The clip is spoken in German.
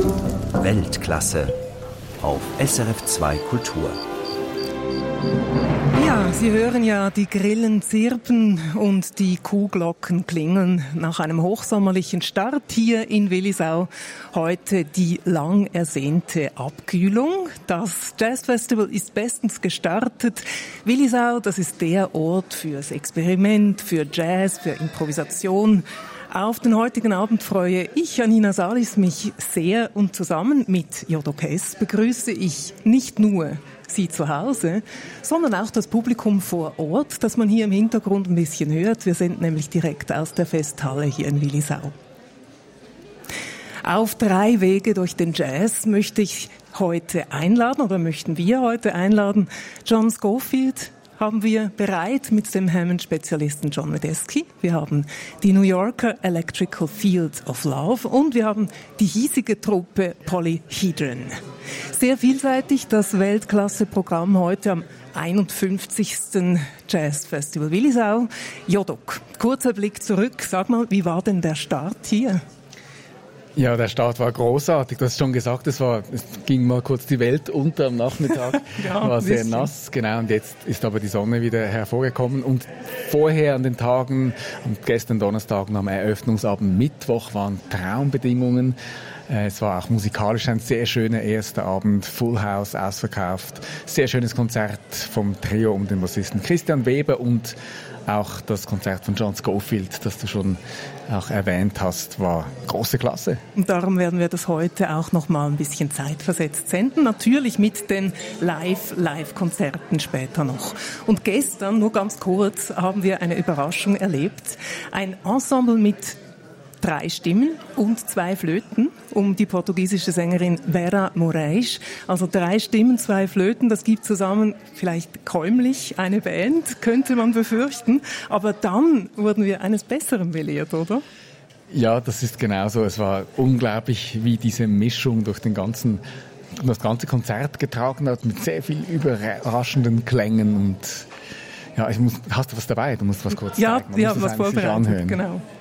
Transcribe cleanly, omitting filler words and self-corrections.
Weltklasse auf SRF 2 Kultur. Ja, Sie hören ja die Grillen zirpen und die Kuhglocken klingeln nach einem hochsommerlichen Start hier in Willisau. Heute die lang ersehnte Abkühlung. Das Jazzfestival ist bestens gestartet. Willisau, das ist der Ort fürs Experiment, für Jazz, für Improvisation. Auf den heutigen Abend freue ich, Janina Salis, mich sehr und zusammen mit Jodok Hess begrüße ich nicht nur Sie zu Hause, sondern auch das Publikum vor Ort, das man hier im Hintergrund ein bisschen hört. Wir sind nämlich direkt aus der Festhalle hier in Willisau. Auf 3 Wege durch den Jazz möchten wir heute einladen. John Scofield haben wir bereit mit dem Hammond-Spezialisten John Medeski. Wir haben die New Yorker Electrical Field of Love und wir haben die hiesige Truppe Polyhedron. Sehr vielseitig das Weltklasse-Programm heute am 51. Jazzfestival Willisau. Jodok, kurzer Blick zurück. Sag mal, wie war denn der Start hier? Ja, der Start war großartig. Du hast schon gesagt, es ging mal kurz die Welt unter am Nachmittag. Ja, war sehr nass, genau. Und jetzt ist aber die Sonne wieder hervorgekommen. Und vorher an den Tagen, und gestern Donnerstag am Eröffnungsabend Mittwoch waren Traumbedingungen. Es war auch musikalisch ein sehr schöner erster Abend, Full House, ausverkauft. Sehr schönes Konzert vom Trio um den Bassisten Christian Weber und auch das Konzert von John Scofield, das du schon auch erwähnt hast, war große Klasse. Und darum werden wir das heute auch noch mal ein bisschen zeitversetzt senden. Natürlich mit den Live-Konzerten später noch. Und gestern, nur ganz kurz, haben wir eine Überraschung erlebt. Ein Ensemble mit 3 Stimmen und 2 Flöten, um die portugiesische Sängerin Vera Moraes. Also 3 Stimmen, 2 Flöten, das gibt zusammen vielleicht käumlich eine Band, könnte man befürchten. Aber dann wurden wir eines Besseren belehrt, oder? Ja, das ist genauso. Es war unglaublich, wie diese Mischung durch das ganze Konzert getragen hat, mit sehr viel überraschenden Klängen. Und ja, hast du was dabei? Du musst was kurz zeigen. Ja, was vorbereitet, genau.